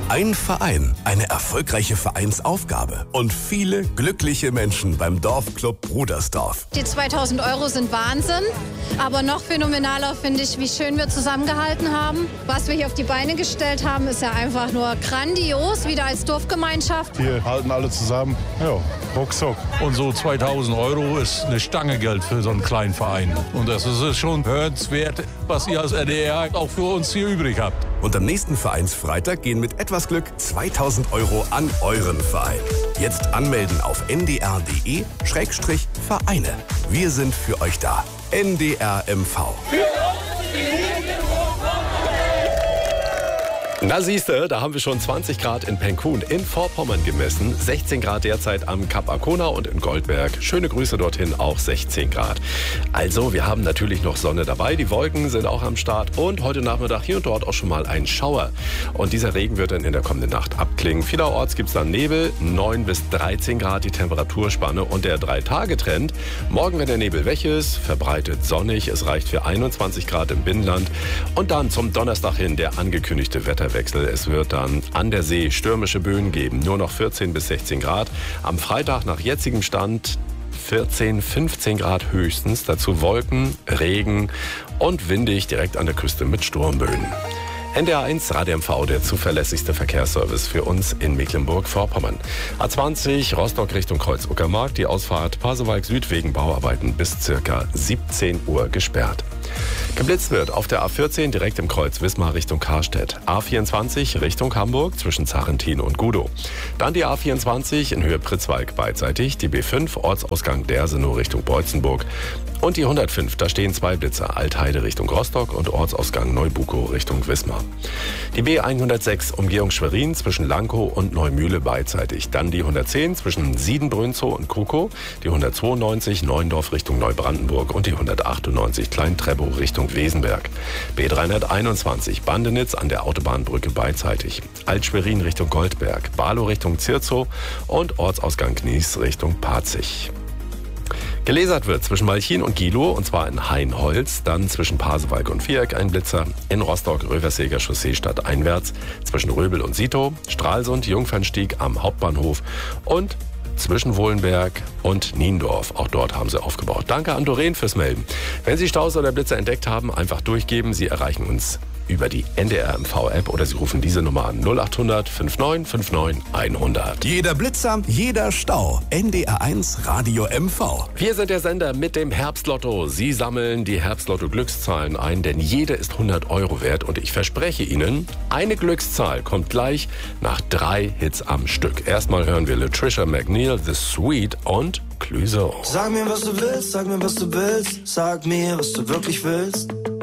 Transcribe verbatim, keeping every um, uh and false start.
Ein Verein, eine erfolgreiche Vereinsaufgabe und viele glückliche Menschen beim Dorfclub Brudersdorf. Die zweitausend Euro sind Wahnsinn, aber noch phänomenaler finde ich, wie schön wir zusammengehalten haben. Was wir hier auf die Beine gestellt haben, ist ja einfach nur grandios, wieder als Dorfgemeinschaft. Wir halten alle zusammen, ja, ruckzuck. Und so zweitausend Euro ist eine Stange Geld für so einen kleinen Verein. Und das ist schon hörenswert, was ihr als N D R auch für uns hier übrig habt. Und am nächsten Vereinsfreitag gehen mit etwas Glück zweitausend Euro an euren Verein. Jetzt anmelden auf n d r punkt d e Schrägstrich Vereine. Wir sind für euch da. N D R M V. Na siehste, da haben wir schon zwanzig Grad in Penkun in Vorpommern gemessen, sechzehn Grad derzeit am Kap Arkona und in Goldberg. Schöne Grüße dorthin, auch sechzehn Grad. Also, wir haben natürlich noch Sonne dabei, die Wolken sind auch am Start und heute Nachmittag hier und dort auch schon mal ein Schauer. Und dieser Regen wird dann in der kommenden Nacht abklingen. Vielerorts gibt es dann Nebel, neun bis dreizehn Grad die Temperaturspanne und der drei-Tage-Trend. Morgen, wenn der Nebel weg ist, verbreitet sonnig, es reicht für einundzwanzig Grad im Binnenland und dann zum Donnerstag hin der angekündigte Wetter. Wechsel. Es wird dann an der See stürmische Böen geben, nur noch vierzehn bis sechzehn Grad. Am Freitag nach jetzigem Stand vierzehn, fünfzehn Grad höchstens. Dazu Wolken, Regen und windig direkt an der Küste mit Sturmböen. N D R eins Radio M V, der zuverlässigste Verkehrsservice für uns in Mecklenburg-Vorpommern. A zwanzig Rostock Richtung Kreuz-Uckermark, die Ausfahrt Pasewalk Süd wegen Bauarbeiten bis ca. siebzehn Uhr gesperrt. Geblitzt wird auf der A vierzehn direkt im Kreuz Wismar Richtung Karstedt. A vierundzwanzig Richtung Hamburg zwischen Zarentin und Gudow. Dann die A vierundzwanzig in Höhe Pritzwalk beidseitig. Die B fünf Ortsausgang Dersenow Richtung Beutzenburg. Und die hundertfünf, da stehen zwei Blitzer. Altheide Richtung Rostock und Ortsausgang Neubukow Richtung Wismar. Die B hundertsechs Umgehung Schwerin zwischen Lankow und Neumühle beidseitig. Dann die hundertzehn zwischen Siedenbrünzow und Krukow. Die hundertzweiundneunzig Neuendorf Richtung Neubrandenburg und die hundertachtundneunzig Klein-Treppow Richtung Wesenberg. B dreihunderteinundzwanzig Bandenitz an der Autobahnbrücke beidseitig. Alt-Schwerin Richtung Goldberg. Barlow Richtung Zirzow und Ortsausgang Knies Richtung Parzig. Gelasert wird zwischen Malchin und Gilow, und zwar in Hainholz, dann zwischen Pasewalk und Viereck ein Blitzer, in Rostock Röverseger Chaussee stadteinwärts, zwischen Röbel und Sitow, Stralsund Jungfernstieg am Hauptbahnhof und zwischen Wohlenberg und Niendorf. Auch dort haben sie aufgebaut. Danke an Doreen fürs Melden. Wenn Sie Staus oder Blitzer entdeckt haben, einfach durchgeben. Sie erreichen uns über die N D R M V-App oder Sie rufen diese Nummer an null acht hundert neunundfünfzig neunundfünfzig hundert. Jeder Blitzer, jeder Stau. N D R eins Radio M V. Wir sind der Sender mit dem Herbstlotto. Sie sammeln die Herbstlotto-Glückszahlen ein, denn jede ist hundert Euro wert. Und ich verspreche Ihnen, eine Glückszahl kommt gleich nach drei Hits am Stück. Erstmal hören wir Latricia McNeil, The Sweet und Clouseau. Sag mir, was du willst, sag mir, was du willst. Sag mir, was du wirklich willst.